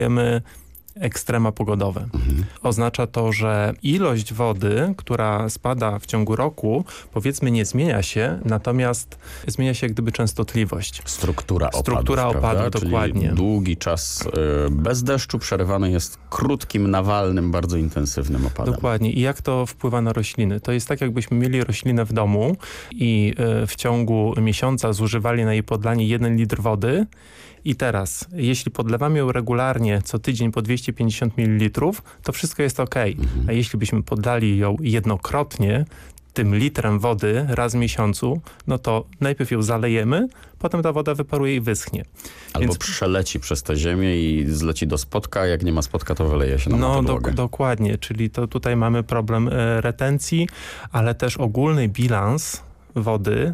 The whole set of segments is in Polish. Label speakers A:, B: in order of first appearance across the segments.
A: Wiemy ekstrema pogodowe. Oznacza to, że ilość wody, która spada w ciągu roku, powiedzmy nie zmienia się, natomiast zmienia się jak gdyby częstotliwość.
B: Struktura
A: opadów, dokładnie.
B: Czyli długi czas bez deszczu przerywany jest krótkim, nawalnym, bardzo intensywnym opadem.
A: Dokładnie. I jak to wpływa na rośliny? To jest tak, jakbyśmy mieli roślinę w domu i w ciągu miesiąca zużywali na jej podlanie 1 litr wody. I teraz, jeśli podlewamy ją regularnie co tydzień po 250 ml, to wszystko jest ok. A jeśli byśmy podlali ją jednokrotnie tym litrem wody raz w miesiącu, no to najpierw ją zalejemy, potem ta woda wyparuje i wyschnie.
B: Albo przeleci przez tę ziemię i zleci do spotka, jak nie ma spotka, to wyleje się na podłogę.
A: Dokładnie, czyli to tutaj mamy problem retencji, ale też ogólny bilans wody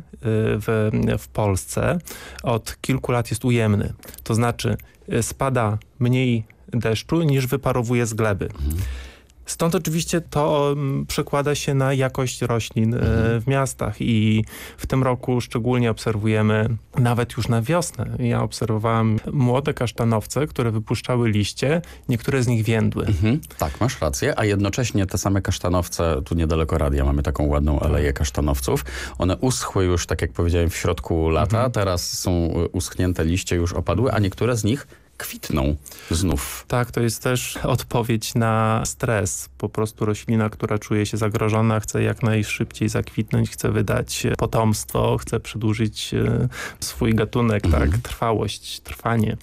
A: w Polsce od kilku lat jest ujemny. To znaczy spada mniej deszczu niż wyparowuje z gleby. Stąd oczywiście to przekłada się na jakość roślin w miastach i w tym roku szczególnie obserwujemy, nawet już na wiosnę, ja obserwowałem młode kasztanowce, które wypuszczały liście, niektóre z nich więdły.
B: Tak, masz rację, a jednocześnie te same kasztanowce, tu niedaleko radia mamy taką ładną aleję kasztanowców, one uschły już, tak jak powiedziałem, w środku lata, teraz są uschnięte liście, już opadły, a niektóre z nich kwitną znów.
A: Tak, to jest też odpowiedź na stres. Po prostu roślina, która czuje się zagrożona, chce jak najszybciej zakwitnąć, chce wydać potomstwo, chce przedłużyć swój gatunek, tak, trwałość, trwanie.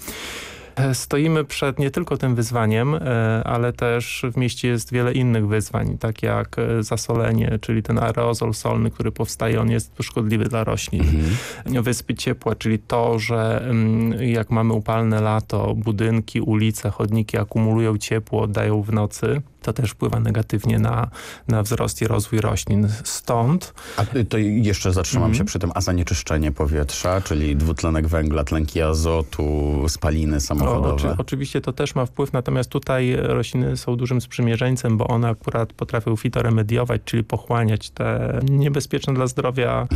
A: Stoimy przed nie tylko tym wyzwaniem, ale też w mieście jest wiele innych wyzwań, tak jak zasolenie, czyli ten aerozol solny, który powstaje, on jest szkodliwy dla roślin. Wyspy ciepła, czyli to, że jak mamy upalne lato, budynki, ulice, chodniki akumulują ciepło, oddają w nocy, to też wpływa negatywnie na wzrost i rozwój roślin. Stąd...
B: A to jeszcze zatrzymam się przy tym, a zanieczyszczenie powietrza, czyli dwutlenek węgla, tlenki azotu, spaliny samochodowe.
A: Oczywiście to też ma wpływ, natomiast tutaj rośliny są dużym sprzymierzeńcem, bo one akurat potrafią fitoremediować, czyli pochłaniać te niebezpieczne dla zdrowia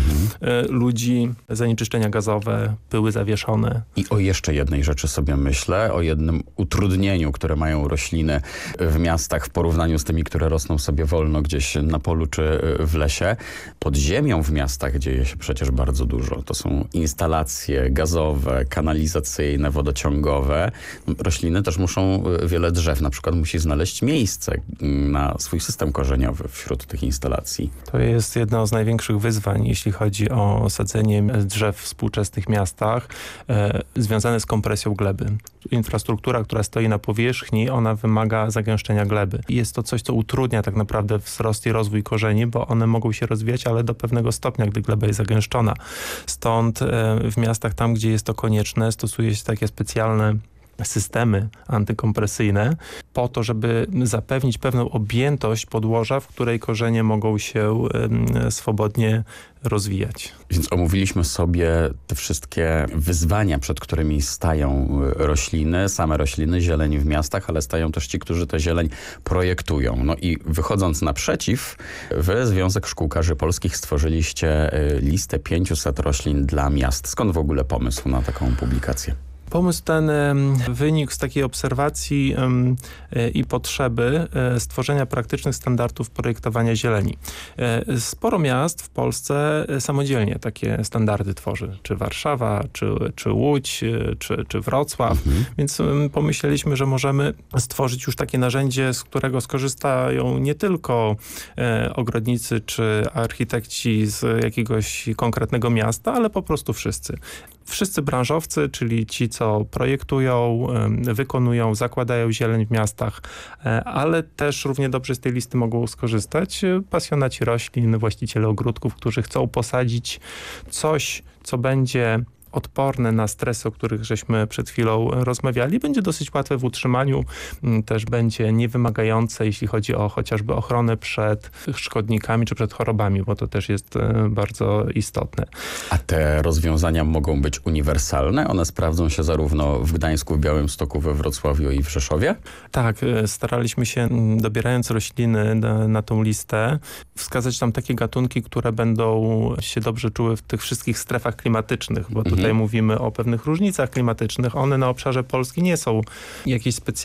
A: ludzi zanieczyszczenia gazowe, pyły zawieszone.
B: I o jeszcze jednej rzeczy sobie myślę, o jednym utrudnieniu, które mają rośliny w miastach w porównaniu z tymi, które rosną sobie wolno gdzieś na polu czy w lesie. Pod ziemią w miastach dzieje się przecież bardzo dużo. To są instalacje gazowe, kanalizacyjne, wodociągowe. Rośliny też muszą, wiele drzew na przykład musi znaleźć miejsce na swój system korzeniowy wśród tych instalacji.
A: To jest jedno z największych wyzwań, jeśli chodzi o sadzenie drzew w współczesnych miastach, związane z kompresją gleby. Infrastruktura, która stoi na powierzchni, ona wymaga zagęszczenia gleby. Jest to coś, co utrudnia tak naprawdę wzrost i rozwój korzeni, bo one mogą się rozwijać, ale do pewnego stopnia, gdy gleba jest zagęszczona. Stąd w miastach, tam gdzie jest to konieczne, stosuje się takie specjalne systemy antykompresyjne po to, żeby zapewnić pewną objętość podłoża, w której korzenie mogą się swobodnie rozwijać.
B: Więc omówiliśmy sobie te wszystkie wyzwania, przed którymi stają rośliny, same rośliny, zieleń w miastach, ale stają też ci, którzy tę zieleń projektują. No i wychodząc naprzeciw, wy, Związek Szkółkarzy Polskich, stworzyliście listę 500 roślin dla miast. Skąd w ogóle pomysł na taką publikację?
A: Pomysł ten wynikł z takiej obserwacji i potrzeby stworzenia praktycznych standardów projektowania zieleni. Sporo miast w Polsce samodzielnie takie standardy tworzy. Czy Warszawa, czy Łódź, czy Wrocław. Więc pomyśleliśmy, że możemy stworzyć już takie narzędzie, z którego skorzystają nie tylko ogrodnicy czy architekci z jakiegoś konkretnego miasta, ale po prostu wszyscy. Wszyscy branżowcy, czyli ci, co projektują, wykonują, zakładają zieleń w miastach, ale też równie dobrze z tej listy mogą skorzystać pasjonaci roślin, właściciele ogródków, którzy chcą posadzić coś, co będzie odporne na stresy, o których żeśmy przed chwilą rozmawiali. Będzie dosyć łatwe w utrzymaniu, też będzie niewymagające, jeśli chodzi o chociażby ochronę przed szkodnikami czy przed chorobami, bo to też jest bardzo istotne.
B: A te rozwiązania mogą być uniwersalne? One sprawdzą się zarówno w Gdańsku, w Białymstoku, we Wrocławiu i w Rzeszowie?
A: Tak, staraliśmy się, dobierając rośliny na tą listę, wskazać tam takie gatunki, które będą się dobrze czuły w tych wszystkich strefach klimatycznych, bo tutaj mówimy o pewnych różnicach klimatycznych. One na obszarze Polski nie są jakieś specjalne